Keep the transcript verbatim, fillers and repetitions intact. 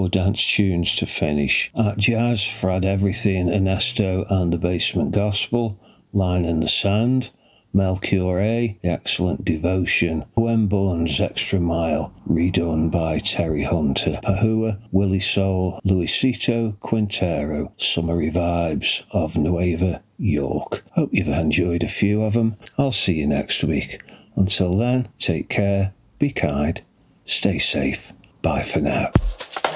four dance tunes to finish. At Jazz, Frad Everything, Ernesto and the Basement Gospel, Line in the Sand, Melchior A, The Excellent Devotion, Gwen Bourne's Extra Mile, redone by Terry Hunter, Pahua, Willie Soul, Luisito Quintero, Summery Vibes of Nueva York. Hope you've enjoyed a few of them. I'll see you next week. Until then, take care, be kind, stay safe. Bye for now.